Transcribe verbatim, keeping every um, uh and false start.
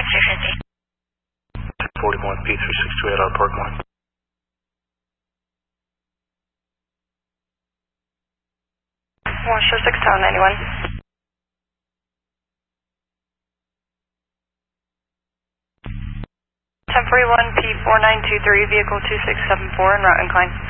three fifty. ten forty-one P three six two eight out of Park one. one sure six town ninety-one. ten forty-one P four nine two three, vehicle two six seven four en route incline.